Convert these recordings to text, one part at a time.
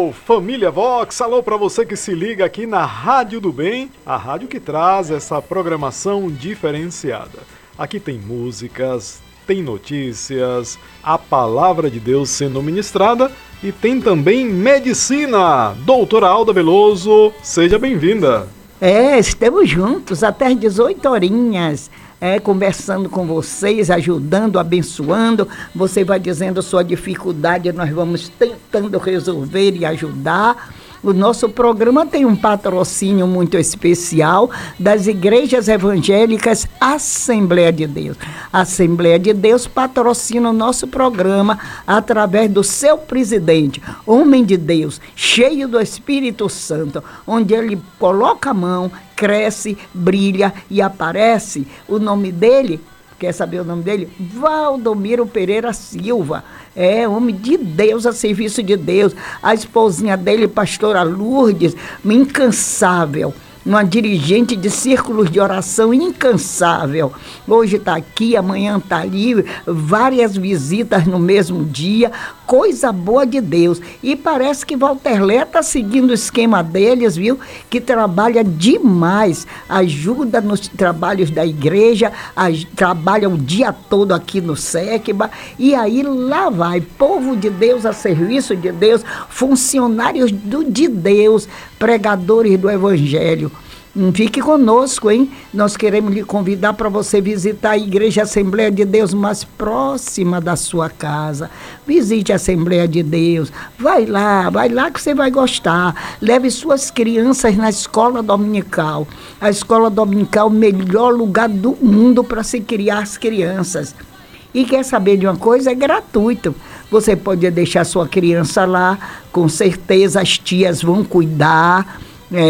Alô, família Vox, alô para você que se liga aqui na Rádio do Bem, a rádio que traz essa programação diferenciada. Aqui tem músicas, tem notícias, a palavra de Deus sendo ministrada e tem também medicina. Doutora Alda Veloso, seja bem-vinda. Estamos juntos até às 18 horinhas. Conversando com vocês, ajudando, abençoando. Você vai dizendo a sua dificuldade, nós vamos tentando resolver e ajudar. O nosso programa tem um patrocínio muito especial das igrejas evangélicas Assembleia de Deus. A Assembleia de Deus patrocina o nosso programa através do seu presidente, homem de Deus, cheio do Espírito Santo, onde ele coloca a mão, cresce, brilha e aparece. O nome dele, quer saber o nome dele? Valdomiro Pereira Silva. Homem de Deus, a serviço de Deus. A esposinha dele, pastora Lourdes, incansável. Uma dirigente de círculos de oração incansável. Hoje está aqui, amanhã está ali, várias visitas no mesmo dia, coisa boa de Deus. E parece que Walterlé está seguindo o esquema deles, viu? Que trabalha demais, ajuda nos trabalhos da igreja, trabalha o dia todo aqui no SECBA, e aí lá vai, povo de Deus a serviço de Deus, funcionários de Deus, pregadores do Evangelho. Fique conosco, hein? Nós queremos lhe convidar para você visitar a Igreja Assembleia de Deus mais próxima da sua casa. Visite a Assembleia de Deus. Vai lá que você vai gostar. Leve suas crianças na escola dominical. A escola dominical é o melhor lugar do mundo para se criar as crianças. E quer saber de uma coisa? É gratuito. Você pode deixar sua criança lá, com certeza as tias vão cuidar.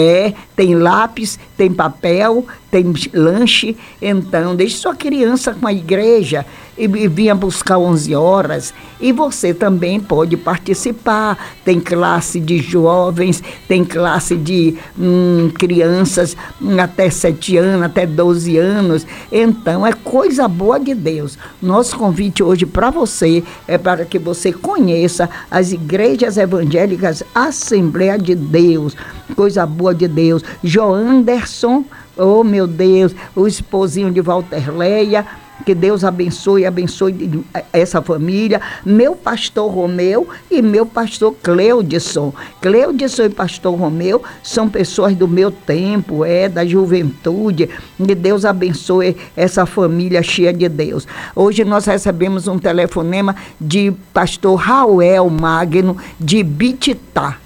Tem lápis, tem papel, tem lanche. Então, deixe sua criança com a igreja e venha buscar 11 horas. E você também pode participar. Tem classe de jovens, tem classe de crianças até 7 anos, até 12 anos. Então, é coisa boa de Deus. Nosso convite hoje para você é para que você conheça as igrejas evangélicas Assembleia de Deus. Coisa boa de Deus. Joanderson, oh meu Deus, o esposinho de Walterleia, que Deus abençoe essa família, meu pastor Romeu e meu pastor Cleudson. Cleudson e pastor Romeu são pessoas do meu tempo, da juventude, que Deus abençoe essa família cheia de Deus. Hoje nós recebemos um telefonema de pastor Rauel Magno, de Bititá.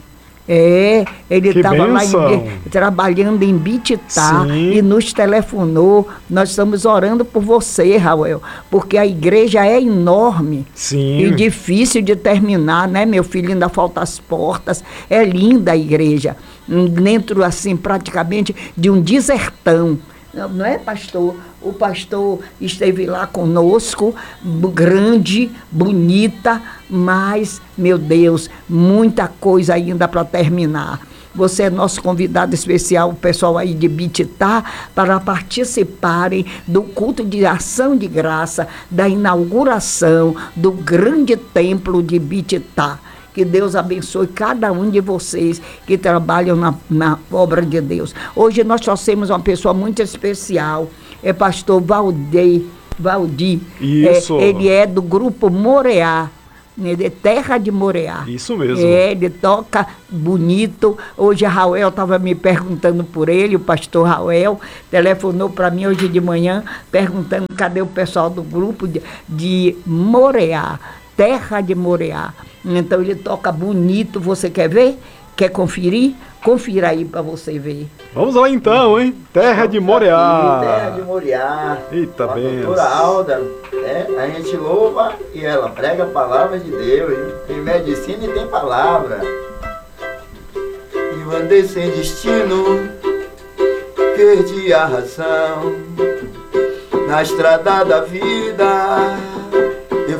Ele estava lá trabalhando em Bititá. Sim. E nos telefonou. Nós estamos orando por você, Raul, porque a igreja é enorme. Sim. E difícil de terminar, né, meu filho? Ainda faltam as portas. É linda a igreja, dentro, assim, praticamente de um desertão. Não é, pastor? O pastor esteve lá conosco, grande, bonita, mas, meu Deus, muita coisa ainda para terminar. Você é nosso convidado especial, o pessoal aí de Bititá, para participarem do culto de ação de graça, da inauguração do grande templo de Bititá. Que Deus abençoe cada um de vocês que trabalham na obra de Deus. Hoje nós trouxemos uma pessoa muito especial, é pastor Valdir. Isso. Ele é do grupo Moreá, de Terra de Moreá. Isso mesmo. Ele toca bonito. Hoje a Raul estava me perguntando por ele, o pastor Raul telefonou para mim hoje de manhã, perguntando cadê o pessoal do grupo de Moreá, Terra de Moreá. Então ele toca bonito, você quer ver? Quer conferir? Confira aí para você ver. Vamos lá então, hein? Terra de Moreá. Terra de Moreá. Eita, bem. Doutora Alda, a gente louva e ela prega a palavra de Deus. Tem medicina e tem palavra. E andei sem destino, perdi a razão na estrada da vida.